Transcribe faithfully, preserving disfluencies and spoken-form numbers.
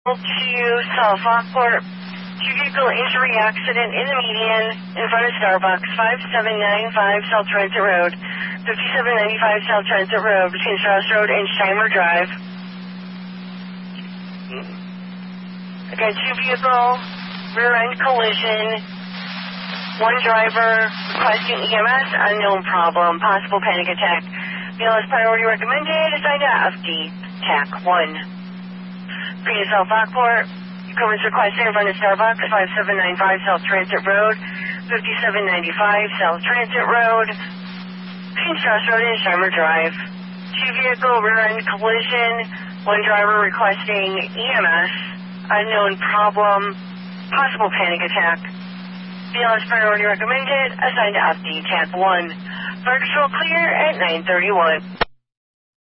to South Lockport. Two-vehicle injury accident in the median in front of Starbucks, five seven nine five South Transit Road, fifty-seven ninety-five South Transit Road, between Strauss Road and Scheimer Drive. Again, two-vehicle rear-end collision. One driver requesting E M S, unknown problem, possible panic attack. B L S priority recommended, assigned to F D, T A C one. Phoenix South Lockport, Coverage requested in front of Starbucks, five seven nine five South Transit Road, fifty-seven ninety-five South Transit Road, between Strauss Road and Scheimer Drive. Two-vehicle rear-end collision, one driver requesting E M S, unknown problem, possible panic attack. B L S priority recommended, assigned to F D, T A C one. Fire control clear at nine thirty-one.